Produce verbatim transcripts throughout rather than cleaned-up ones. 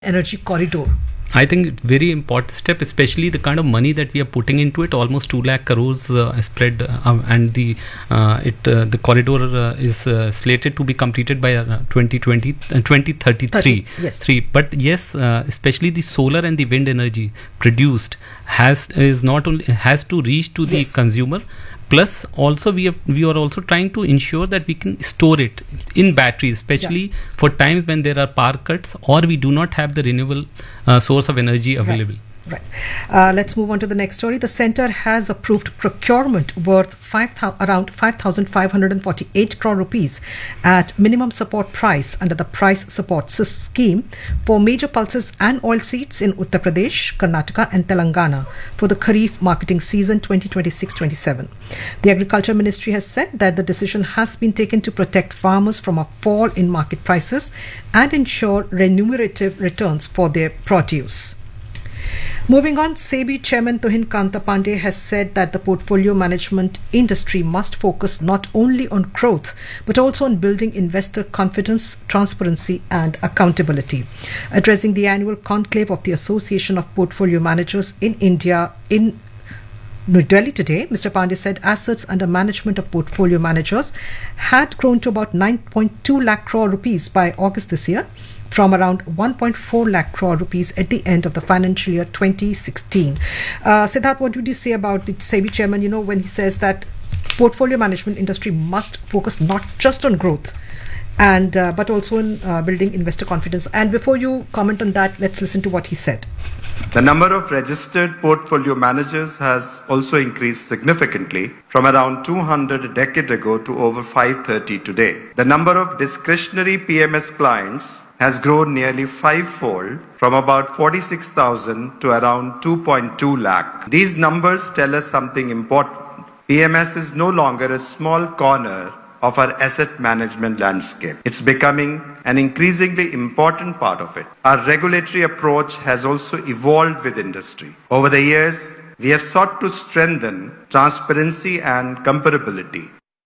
energy corridor? I think it's very important step, especially the kind of money that we are putting into it. Almost two lakh crores uh, spread, uh, and the uh, it uh, the corridor uh, is uh, slated to be completed by uh, twenty twenty uh, twenty thirty-three. thirty, yes. Three. But yes, uh, especially the solar and the wind energy produced has is not only has to reach to the Yes. consumer. Plus, also we have we are also trying to ensure that we can store it in batteries, especially for times when there are power cuts or we do not have the renewable uh, source of energy available. Right. Uh, let's move on to the next story. The centre has approved procurement worth five thou- around five thousand five hundred forty-eight crore rupees at minimum support price under the price support sys- scheme for major pulses and oilseeds in Uttar Pradesh, Karnataka and Telangana for the Kharif marketing season twenty twenty-six twenty-seven. The Agriculture Ministry has said that the decision has been taken to protect farmers from a fall in market prices and ensure remunerative returns for their produce. Moving on, SEBI Chairman Tuhin Kanta Pandey has said that the portfolio management industry must focus not only on growth but also on building investor confidence, transparency and accountability. Addressing the annual conclave of the Association of Portfolio Managers in India in New Delhi today, Mister Pandey said assets under management of portfolio managers had grown to about nine point two lakh crore rupees by August this year, from around one point four lakh crore rupees at the end of the financial year twenty sixteen. Uh, Siddharth, what would you say about the SEBI chairman, you know, when he says that portfolio management industry must focus not just on growth and uh, but also in uh, building investor confidence? And before you comment on that, let's listen to what he said. The number of registered portfolio managers has also increased significantly from around two hundred a decade ago to over five hundred thirty today. The number of discretionary P M S clients has grown nearly fivefold from about forty-six thousand to around two point two lakh. These numbers tell us something important. P M S is no longer a small corner of our asset management landscape. It's becoming an increasingly important part of it. Our regulatory approach has also evolved with industry. Over the years, we have sought to strengthen transparency and comparability.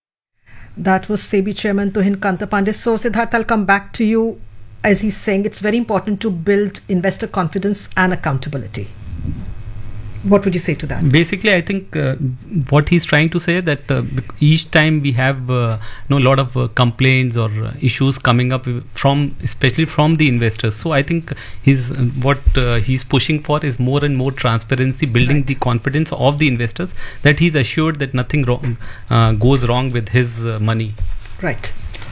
That was SEBI Chairman Tuhin Kanta Pandey. So, Siddharth, I'll come back to you. As he's saying, it's very important to build investor confidence and accountability. What would you say to that? Basically, I think uh, what he's trying to say that uh, each time we have uh, you know, a lot of uh, complaints or uh, issues coming up from, especially from the investors. So I think he's uh, what uh, he's pushing for is more and more transparency, building Right. the confidence of the investors that he's assured that nothing wrong uh, goes wrong with his uh, money. Right.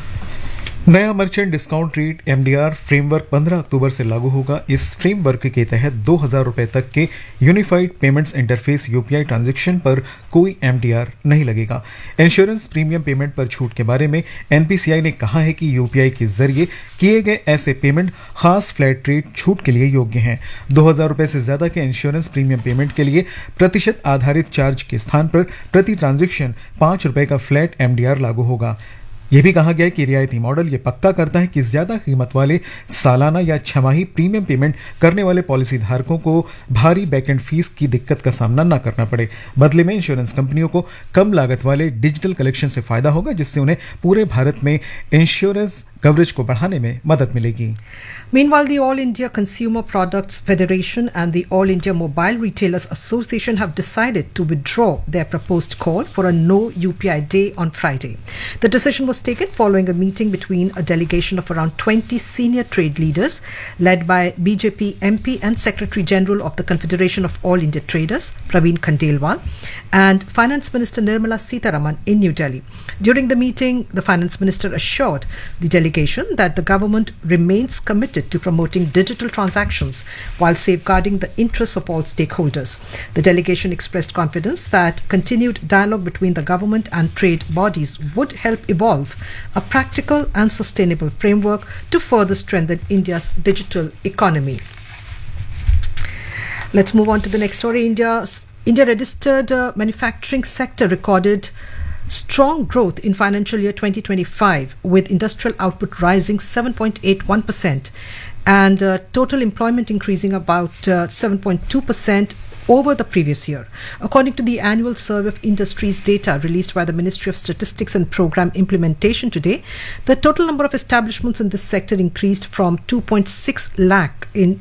नया merchant discount rate MDR framework पंद्रह अक्टूबर से लागू होगा। इस framework के तहत दो हज़ार रुपए तक के unified payments interface UPI transaction पर कोई एमडीआर नहीं लगेगा। इंश्योरेंस प्रीमियम पेमेंट पर छूट के बारे में एनपीसीआई ने कहा है कि यूपीआई के जरिए किए गए ऐसे पेमेंट खास फ्लैट रेट छूट के लिए योग्य हैं। दो हज़ार रुपए से ज्यादा के इंश्योरेंस प्रीमियम पेमेंट के लिए प्रतिशत आधारित चार्ज के स्थान पर प्रति ट्रांजैक्शन पांच रुपए का फ्लैट एमडीआर लागू होगा। यह भी कहा गया है कि रियायती मॉडल ये पक्का करता है कि ज्यादा कीमत वाले सालाना या छमाही प्रीमियम पेमेंट करने वाले पॉलिसी धारकों को भारी बैकएंड फीस की दिक्कत का सामना न करना पड़े। बदले में इंश्योरेंस कंपनियों को कम लागत वाले डिजिटल कलेक्शन से फायदा होगा, जिससे उन्हें पूरे भारत में इंश्योरेंस कवरेज को बढ़ाने में मदद मिलेगी। Meanwhile, the All India Consumer Products Federation and the All India Mobile Retailers Association have decided to withdraw their proposed call for a no U P I day on Friday. The decision was taken following a meeting between a delegation of around twenty senior trade leaders led by B J P M P and Secretary General of the Confederation of All India Traders, Praveen Khandelwal, and Finance Minister Nirmala Sitharaman in New Delhi. During the meeting, the Finance Minister assured the delegation that the government remains committed to promoting digital transactions while safeguarding the interests of all stakeholders. The delegation expressed confidence that continued dialogue between the government and trade bodies would help evolve a practical and sustainable framework to further strengthen India's digital economy. Let's move on to the next story. India's India registered uh, manufacturing sector recorded strong growth in financial year twenty twenty-five, with industrial output rising seven point eight one percent and uh, total employment increasing about uh, seven point two percent over the previous year. According to the annual survey of industries data released by the Ministry of Statistics and Program Implementation today, the total number of establishments in this sector increased from two point six lakh in